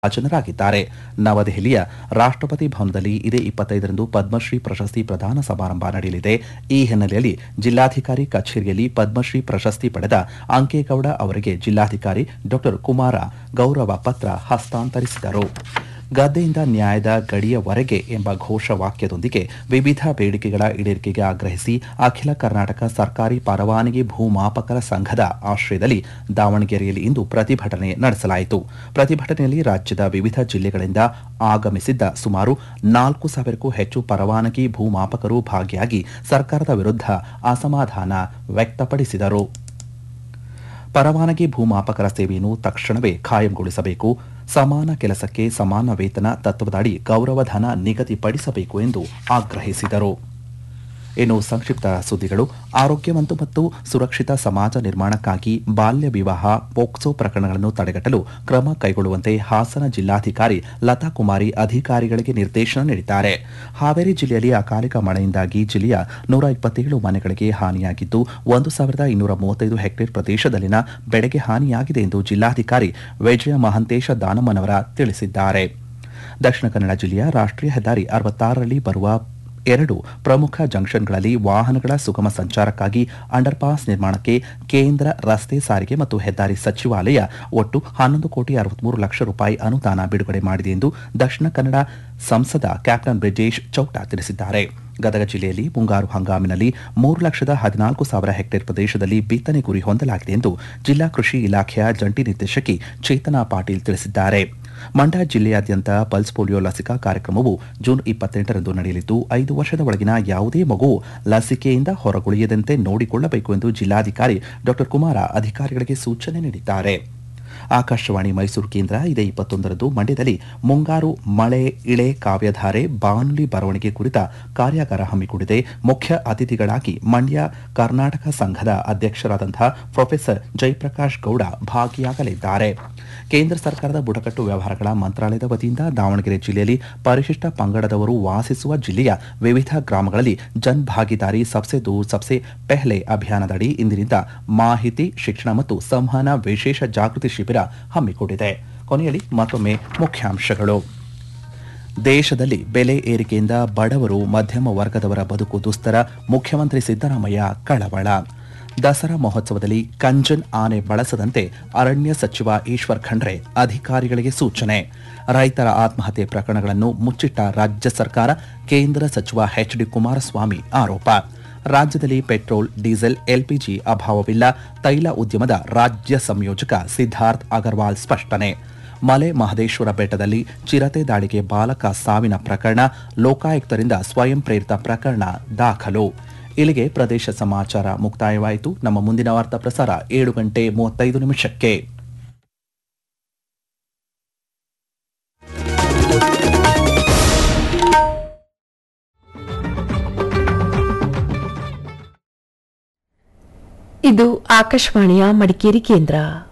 ಭಾಜನರಾಗಿದ್ದಾರೆ. ನವದೆಹಲಿಯ ರಾಷ್ಟ್ರಪತಿ ಭವನದಲ್ಲಿ ಇದೇ 25ರಂದು ಪದ್ಮಶ್ರೀ ಪ್ರಶಸ್ತಿ ಪ್ರದಾನ ಸಮಾರಂಭ ನಡೆಯಲಿದೆ. ಈ ಹಿನ್ನೆಲೆಯಲ್ಲಿ ಜಿಲ್ಲಾಧಿಕಾರಿ ಕಚೇರಿಯಲ್ಲಿ ಪದ್ಮಶ್ರೀ ಪ್ರಶಸ್ತಿ ಪಡೆದ ಅಂಕೇಗೌಡ ಅವರಿಗೆ ಜಿಲ್ಲಾಧಿಕಾರಿ ಡಾ ಕುಮಾರ ಗೌರವ ಪತ್ರ ಹಸ್ತಾಂತರಿಸಿದರು. ಗದ್ದೆಯಿಂದ ನ್ಯಾಯದ ಗಡಿಯವರೆಗೆ ಎಂಬ ಘೋಷವಾಕ್ಯದೊಂದಿಗೆ ವಿವಿಧ ಬೇಡಿಕೆಗಳ ಈಡೇರಿಕೆಗೆ ಆಗ್ರಹಿಸಿ ಅಖಿಲ ಕರ್ನಾಟಕ ಸರ್ಕಾರಿ ಪರವಾನಗಿ ಭೂಮಾಪಕರ ಸಂಘದ ಆಶ್ರಯದಲ್ಲಿ ದಾವಣಗೆರೆಯಲ್ಲಿ ಇಂದು ಪ್ರತಿಭಟನೆ ನಡೆಸಲಾಯಿತು. ಪ್ರತಿಭಟನೆಯಲ್ಲಿ ರಾಜ್ಯದ ವಿವಿಧ ಜಿಲ್ಲೆಗಳಿಂದ ಆಗಮಿಸಿದ್ದ ಸುಮಾರು 4,000ಕ್ಕೂ ಹೆಚ್ಚು ಪರವಾನಗಿ ಭೂಮಾಪಕರು ಭಾಗಿಯಾಗಿ ಸರ್ಕಾರದ ವಿರುದ್ಧ ಅಸಮಾಧಾನ ವ್ಯಕ್ತಪಡಿಸಿದರು. ಪರವಾನಗಿ ಭೂಮಾಪಕರ ಸೇವೆಯನ್ನು ತಕ್ಷಣವೇ ಖಾಯಂಗೊಳಿಸಬೇಕು, ಸಮಾನ ಕೆಲಸಕ್ಕೆ ಸಮಾನ ವೇತನ ತತ್ವದಡಿ ಗೌರವಧನ ನಿಗದಿಪಡಿಸಬೇಕು ಎಂದು ಆಗ್ರಹಿಸಿದರು. ಇನ್ನು ಸಂಕ್ಷಿಪ್ತ ಸುದ್ದಿಗಳು. ಆರೋಗ್ಯವಂತ ಮತ್ತು ಸುರಕ್ಷಿತ ಸಮಾಜ ನಿರ್ಮಾಣಕ್ಕಾಗಿ ಬಾಲ್ಯ ವಿವಾಹ, ಪೋಕ್ಸೋ ಪ್ರಕರಣಗಳನ್ನು ತಡೆಗಟ್ಟಲು ಕ್ರಮ ಕೈಗೊಳ್ಳುವಂತೆ ಹಾಸನ ಜಿಲ್ಲಾಧಿಕಾರಿ ಲತಾ ಕುಮಾರಿ ಅಧಿಕಾರಿಗಳಿಗೆ ನಿರ್ದೇಶನ ನೀಡಿದ್ದಾರೆ. ಹಾವೇರಿ ಜಿಲ್ಲೆಯಲ್ಲಿ ಅಕಾಲಿಕ ಮಳೆಯಿಂದಾಗಿ ಜಿಲ್ಲೆಯ 127 ಮನೆಗಳಿಗೆ ಹಾನಿಯಾಗಿದ್ದು 1,235 ಹೆಕ್ಟೇರ್ ಪ್ರದೇಶದಲ್ಲಿನ ಬೆಳೆಗೆ ಹಾನಿಯಾಗಿದೆ ಎಂದು ಜಿಲ್ಲಾಧಿಕಾರಿ ವಿಜಯ ಮಹಂತೇಶ ದಾನಮ್ಮನವರ ತಿಳಿಸಿದ್ದಾರೆ. ದಕ್ಷಿಣ ಕನ್ನಡ ಜಿಲ್ಲೆಯ ರಾಷ್ಟ್ರೀಯ ಹೆದ್ದಾರಿ 66ರಲ್ಲಿ ಬರುವ 2 ಪ್ರಮುಖ ಜಂಕ್ಷನ್ಗಳಲ್ಲಿ ವಾಹನಗಳ ಸುಗಮ ಸಂಚಾರಕ್ಕಾಗಿ ಅಂಡರ್ಪಾಸ್ ನಿರ್ಮಾಣಕ್ಕೆ ಕೇಂದ್ರ ರಸ್ತೆ ಸಾರಿಗೆ ಮತ್ತು ಹೆದ್ದಾರಿ ಸಚಿವಾಲಯ ಒಟ್ಟು 11,63,00,000 ರೂಪಾಯಿ ಅನುದಾನ ಬಿಡುಗಡೆ ಮಾಡಿದೆ ಎಂದು ದಕ್ಷಿಣ ಕನ್ನಡ ಸಂಸದ ಕ್ಯಾಪ್ಟನ್ ಬ್ರಿಜೇಶ್ ಚೌಟ ತಿಳಿಸಿದ್ದಾರೆ. ಗದಗ ಜಿಲ್ಲೆಯಲ್ಲಿ ಮುಂಗಾರು ಹಂಗಾಮಿನಲ್ಲಿ 3,14,000 ಹೆಕ್ಟೇರ್ ಪ್ರದೇಶದಲ್ಲಿ ಬಿತ್ತನೆ ಗುರಿ ಹೊಂದಲಾಗಿದೆ ಎಂದು ಜಿಲ್ಲಾ ಕೃಷಿ ಇಲಾಖೆಯ ಜಂಟಿ ನಿರ್ದೇಶಕಿ ಚೇತನಾ ಪಾಟೀಲ್ ತಿಳಿಸಿದ್ದಾರೆ. ಮಂಡ್ಯ ಜಿಲ್ಲೆಯಾದ್ಯಂತ ಪಲ್ಸ್ ಪೋಲಿಯೋ ಲಸಿಕಾ ಕಾರ್ಯಕ್ರಮವು ಜೂನ್ 28ರಂದು ನಡೆಯಲಿದ್ದು 5 ವರ್ಷದ ಒಳಗಿನ ಯಾವುದೇ ಮಗು ಲಸಿಕೆಯಿಂದ ಹೊರಗುಳಿಯದಂತೆ ನೋಡಿಕೊಳ್ಳಬೇಕು ಎಂದು ಜಿಲ್ಲಾಧಿಕಾರಿ ಡಾ ಕುಮಾರ ಅಧಿಕಾರಿಗಳಿಗೆ ಸೂಚನೆ ನೀಡಿದ್ದಾರೆ. ಆಕಾಶವಾಣಿ ಮೈಸೂರು ಕೇಂದ್ರ ಇದೇ 21ರಂದು ಮಂಡ್ಯದಲ್ಲಿ ಮುಂಗಾರು ಮಳೆ ಇಳೆ ಕಾವ್ಯಧಾರೆ ಬಾನುಲಿ ಬರವಣಿಗೆ ಕುರಿತ ಕಾರ್ಯಾಗಾರ ಹಮ್ಮಿಕೊಂಡಿದೆ. ಮುಖ್ಯ ಅತಿಥಿಗಳಾಗಿ ಮಂಡ್ಯ ಕರ್ನಾಟಕ ಸಂಘದ ಅಧ್ಯಕ್ಷರಾದಂತಹ ಪ್ರೊಫೆಸರ್ ಜಯಪ್ರಕಾಶ್ ಗೌಡ ಭಾಗಿಯಾಗಲಿದ್ದಾರೆ. ಕೇಂದ್ರ ಸರ್ಕಾರದ ಬುಡಕಟ್ಟು ವ್ಯವಹಾರಗಳ ಮಂತ್ರಾಲಯದ ವತಿಯಿಂದ ದಾವಣಗೆರೆ ಜಿಲ್ಲೆಯಲ್ಲಿ ಪರಿಶಿಷ್ಟ ಪಂಗಡದವರು ವಾಸಿಸುವ ಜಿಲ್ಲೆಯ ವಿವಿಧ ಗ್ರಾಮಗಳಲ್ಲಿ ಜನ್ ಭಾಗಿದಾರಿ ಸಬ್ಸೆ ದೂರ್ ಸಬ್ಸೆ ಪೆಹ್ಲೆ ಅಭಿಯಾನದಡಿ ಇಂದಿನಿಂದ ಮಾಹಿತಿ, ಶಿಕ್ಷಣ ಮತ್ತು ಸಂವಹನ ವಿಶೇಷ ಜಾಗೃತಿ ಶಿಬಿರ ಹಮ್ಮಿಕೊಂಡಿದೆ. ಕೊನೆಯಲ್ಲಿ ಮತ್ತೊಮ್ಮೆ ಮುಖ್ಯಾಂಶಗಳು. ದೇಶದಲ್ಲಿ ಬೆಲೆ ಏರಿಕೆಯಿಂದ ಬಡವರು, ಮಧ್ಯಮ ವರ್ಗದವರ ಬದುಕು ದುಸ್ತರ, ಮುಖ್ಯಮಂತ್ರಿ ಸಿದ್ದರಾಮಯ್ಯ ಕಳವಳ. ದಸರಾ ಮಹೋತ್ಸವದಲ್ಲಿ ಕಂಜನ್ ಆನೆ ಬಳಸದಂತೆ ಅರಣ್ಯ ಸಚಿವ ಈಶ್ವರ್ ಖಂಡ್ರೆ ಅಧಿಕಾರಿಗಳಿಗೆ ಸೂಚನೆ. ರೈತರ ಆತ್ಮಹತ್ಯೆ ಪ್ರಕರಣಗಳನ್ನು ಮುಚ್ಚಿಟ್ಟ ರಾಜ್ಯ ಸರ್ಕಾರ, ಕೇಂದ್ರ ಸಚಿವ ಎಚ್.ಡಿ. ಕುಮಾರಸ್ವಾಮಿ ಆರೋಪ. ರಾಜ್ಯದಲ್ಲಿ ಪೆಟ್ರೋಲ್, ಡೀಸೆಲ್, ಎಲ್ಪಿಜಿ ಅಭಾವವಿಲ್ಲ, ತೈಲ ಉದ್ಯಮದ ರಾಜ್ಯ ಸಂಯೋಜಕ ಸಿದ್ಧಾರ್ಥ್ ಅಗರ್ವಾಲ್ ಸ್ಪಷ್ಟನೆ. ಮಲೆ ಮಹದೇಶ್ವರ ಬೆಟ್ಟದಲ್ಲಿ ಚಿರತೆ ದಾಳಿಗೆ ಬಾಲಕ ಸಾವಿನ ಪ್ರಕರಣ, ಲೋಕಾಯುಕ್ತರಿಂದ ಸ್ವಯಂ ಪ್ರೇರಿತ ಪ್ರಕರಣ ದಾಖಲು. ಇಲ್ಲಿಗೆ ಪ್ರದೇಶ ಸಮಾಚಾರ ಮುಕ್ತಾಯವಾಯಿತು. ನಮ್ಮ ಮುಂದಿನ ವಾರ್ತಾ ಪ್ರಸಾರ 7:35. ಇದು ಆಕಾಶವಾಣಿಯ ಮಡಿಕೇರಿ ಕೇಂದ್ರ.